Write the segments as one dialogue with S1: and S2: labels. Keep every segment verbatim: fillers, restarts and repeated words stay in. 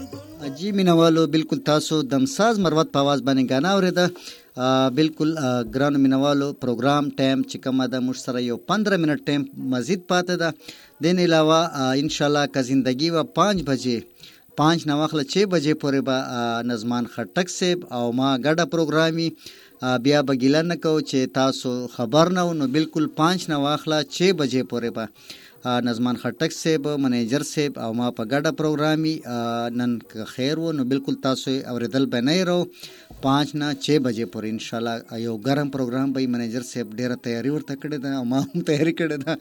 S1: جی مینوالو بالکل تاسو دمساز مروت په आवाज باندې غانا اوریدا بالکل ګران مینوالو پروګرام ټایم چې کومه د مش سره یو پندرہ منټ ټایم مزید پاتې ده. دین علاوه ان شاء الله که زندگی و پانچ بجې پانچ نو وخت چھ بجې پورې به نظمان خټک صاحب او ما ګډه پروګرامي بیا به ګیله نه کوو چې تاسو خبر نه نو بالکل پانچ نو وخت چھ بجې پورې به نظمان خټک صاحب منیجر صاحب او ما په ګډه پروګرامي نن خیر و نو بالکل تاسو اوریدل به نه رو پانچ نه چھ بجې پورې ان شاء الله یو ګرم پروګرام به منیجر صاحب ډیره تیاری ورته کړې ده او ما هم تیاری کړې ده.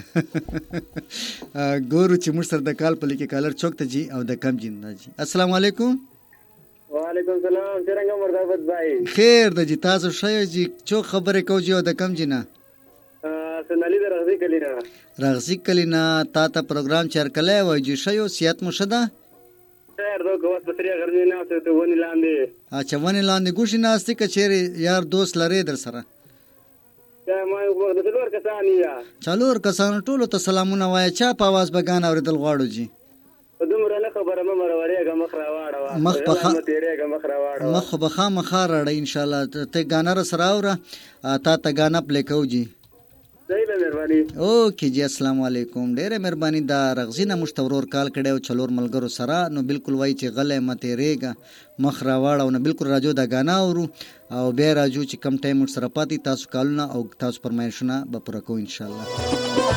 S1: ګورو چې موږ سره د کال په لیکي کالر چوک ته جی او د کم جندا جی. السلام علیکم.
S2: وعلیکم السلام. څنګه مرتبط بھائی
S1: خیر د جی تاسو شای جی چو خبره کو جی او د کم جنا
S2: سنالی در رغزی کلینا
S1: رغزی کلینا تا ته پروګرام چر کله وای جی شایو سیات مشدا
S2: خیر دو کوس پسریا غرضی نه اوسه ته ونی لاندې
S1: اچھا ونی لاندې ګوشي ناستي کچېری یار دوست لري در سره
S2: یا ما یو د څلور کسان یا
S1: څلور کسان ټول ته سلامونه وای چا په आवाज بغان اوریدل غواړو جی
S2: دومره نه خبره مې مرورېګه مخ را واړه
S1: مخ په
S2: تیرېګه مخ را واړه
S1: مخ بخا مخا راړه ان شاء الله ته غانا را سره اوره تا ته غانا پلی کو جی.
S2: ډېره مهرباني.
S1: اوکې جی السلام علیکم. ډېره مهرباني. دا رغزینه مشتورور کال کړي او چلور ملګرو سره نو بالکل وای چې غلې مته ریګه مخ را واړه نو بالکل راجو دا غانا اورو او بیا راجو چې کم ټایم سره پاتې تاسو کالونه او تاسو پرمایشونه به پوره کو ان شاء الله.